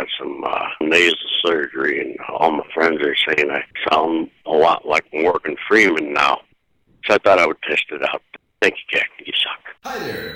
had some nasal surgery, and all my friends are saying I sound a lot like Morgan Freeman now. So I thought I would test it out. Thank you, Jack. You suck. Hi there.